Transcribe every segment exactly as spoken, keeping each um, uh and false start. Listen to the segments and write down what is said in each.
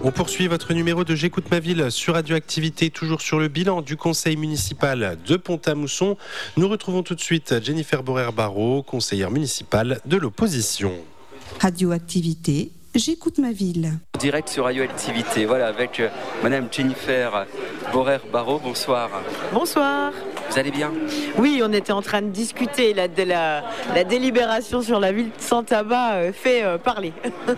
On poursuit votre numéro de J'écoute ma ville sur Radioactivité, toujours sur le bilan du conseil municipal de Pont-à-Mousson. Nous retrouvons tout de suite Jennifer Borer-Barrault, conseillère municipale de l'opposition. Radioactivité, J'écoute ma ville. Direct sur Radioactivité, voilà, avec euh, Madame Jennifer Borer-Barrault. Bonsoir. Bonsoir. Vous allez bien ? Oui, on était en train de discuter là, de la, la délibération sur la ville sans tabac euh, fait euh, parler.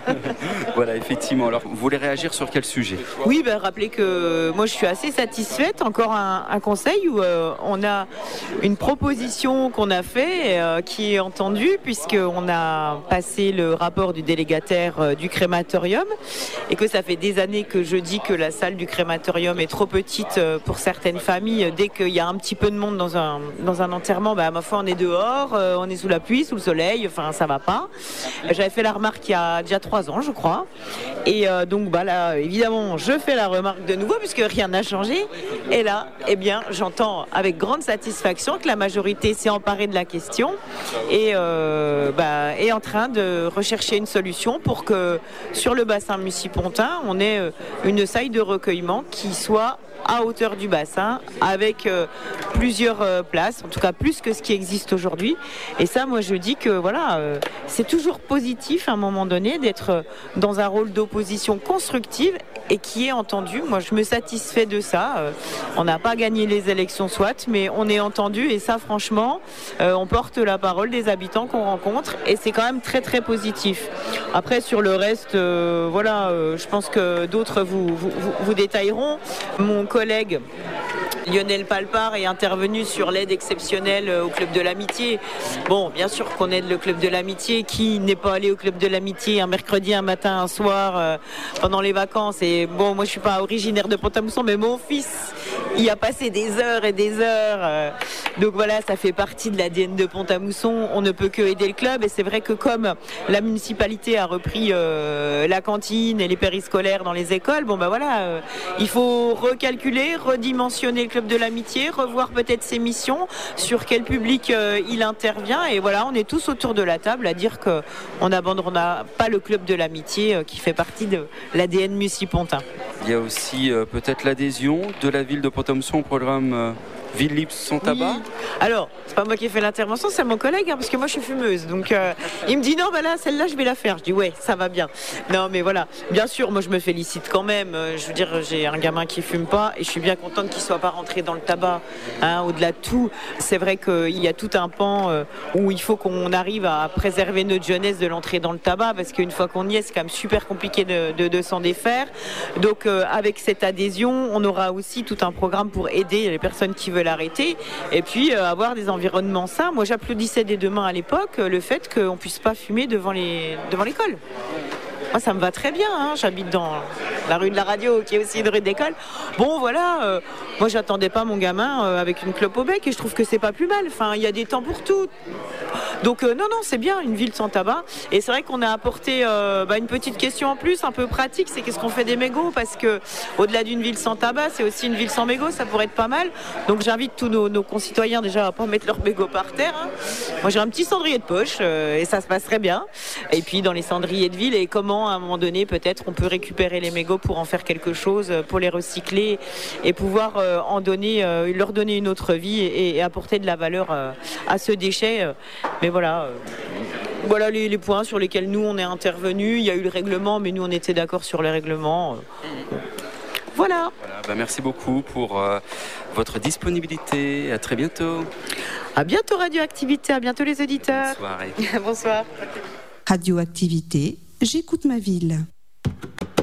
Voilà, effectivement. Alors, vous voulez réagir sur quel sujet ? Oui, ben, rappelez que moi je suis assez satisfaite. Encore un, un conseil où euh, on a une proposition qu'on a fait euh, qui est entendue, puisqu'on a passé le rapport du délégataire euh, du crématorium et que ça fait des années que je dis que la salle du crématorium est trop petite euh, pour certaines familles. Dès qu'il y a un petit peu de monde dans un, dans un enterrement, bah, à ma foi on est dehors, euh, on est sous la pluie, sous le soleil, enfin ça va pas. J'avais fait la remarque il y a déjà trois ans je crois, et euh, donc bah, là évidemment je fais la remarque de nouveau puisque rien n'a changé, et là eh bien j'entends avec grande satisfaction que la majorité s'est emparée de la question et euh, bah, est en train de rechercher une solution pour que sur le bassin Mussy-Pontin on ait une salle de recueillement qui soit à hauteur du bassin, avec euh, plusieurs euh, places, en tout cas plus que ce qui existe aujourd'hui. Et ça, moi, je dis que voilà, euh, c'est toujours positif à un moment donné d'être dans un rôle d'opposition constructive et qui est entendu. Moi, je me satisfais de ça. Euh, on n'a pas gagné les élections, soit, mais on est entendu. Et ça, franchement, euh, on porte la parole des habitants qu'on rencontre et c'est quand même très, très positif. Après, sur le reste, euh, voilà, euh, je pense que d'autres vous, vous, vous, vous détailleront. Mon collègue Lionel Palpar est intervenu sur l'aide exceptionnelle au Club de l'Amitié. Bon, bien sûr qu'on aide le Club de l'Amitié. Qui n'est pas allé au Club de l'Amitié un mercredi, un matin, un soir, euh, pendant les vacances? Et bon, moi je suis pas originaire de Pont-à-Mousson, mais mon fils y a passé des heures et des heures. Euh, donc voilà, ça fait partie de l'A D N de Pont-à-Mousson. On ne peut que aider le club. Et c'est vrai que comme la municipalité a repris euh, la cantine et les périscolaires dans les écoles, bon ben voilà, euh, il faut recalculer, redimensionner le Club de l'Amitié, revoir peut-être ses missions, sur quel public euh, il intervient, et voilà, on est tous autour de la table à dire qu'on n'abandonnera pas le Club de l'Amitié euh, qui fait partie de l'A D N Mussy-Pontin. Il y a aussi euh, peut-être l'adhésion de la ville de Pont-à-Mousson au programme euh, Ville libre sans tabac. Oui. Alors, c'est pas moi qui ai fait l'intervention, c'est mon collègue, hein, parce que moi je suis fumeuse. Donc euh, il me dit non, bah là, celle-là, je vais la faire. Je dis ouais, ça va bien. Non, mais voilà, bien sûr, moi je me félicite quand même. Je veux dire, j'ai un gamin qui fume pas et je suis bien contente qu'il soit pas rentré dans le tabac. Hein, au-delà de tout, c'est vrai qu'il y a tout un pan euh, où il faut qu'on arrive à préserver notre jeunesse de l'entrée dans le tabac, parce qu'une fois qu'on y est, c'est quand même super compliqué de, de, de s'en défaire. Donc euh, avec cette adhésion, on aura aussi tout un programme pour aider les personnes qui veulent l'arrêter et puis euh, avoir des environnements sains. Moi j'applaudissais dès demain à l'époque euh, le fait qu'on puisse pas fumer devant les devant l'école. Moi ça me va très bien, hein. J'habite dans la rue de la radio qui est aussi une rue d'école. Bon voilà, euh, moi j'attendais pas mon gamin euh, avec une clope au bec et je trouve que c'est pas plus mal. Enfin il y a des temps pour tout. Donc euh, non non c'est bien une ville sans tabac. Et c'est vrai qu'on a apporté euh, bah, une petite question en plus un peu pratique, c'est qu'est-ce qu'on fait des mégots, parce que au-delà d'une ville sans tabac c'est aussi une ville sans mégots, ça pourrait être pas mal. Donc j'invite tous nos, nos concitoyens déjà à pas mettre leurs mégots par terre, hein. Moi j'ai un petit cendrier de poche euh, et ça se passerait bien. Et puis dans les cendriers de ville, et comment à un moment donné peut-être on peut récupérer les mégots pour en faire quelque chose, pour les recycler et pouvoir euh, en donner, euh, leur donner une autre vie et, et apporter de la valeur euh, à ce déchet. Mais voilà, euh, voilà les, les points sur lesquels nous on est intervenus. Il y a eu le règlement, mais nous on était d'accord sur le règlement. Voilà. Voilà, bah merci beaucoup pour euh, votre disponibilité. À très bientôt. À bientôt Radioactivité, à bientôt les auditeurs. Bonne soirée. Bonsoir. Radioactivité, J'écoute ma ville.